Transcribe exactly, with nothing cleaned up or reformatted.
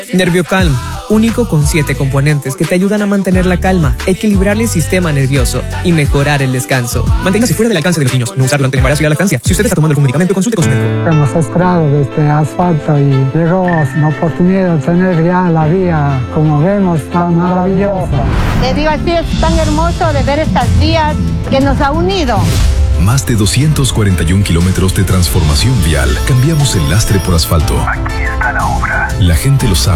Nerviocalm, único con siete componentes que te ayudan a mantener la calma, equilibrar el sistema nervioso y mejorar el descanso. Manténgase fuera del alcance de los niños. No usarlo ante el embarazo y la lactancia. Si usted está tomando algún medicamento, consulte con su médico. Hemos esperado desde asfalto y llegó la oportunidad de tener ya la vía, como vemos, tan maravillosa. Te digo, así es tan hermoso de ver estas vías que nos ha unido. Más de doscientos cuarenta y un kilómetros de transformación vial. Cambiamos el lastre por asfalto. Aquí está la obra. La gente lo sabe.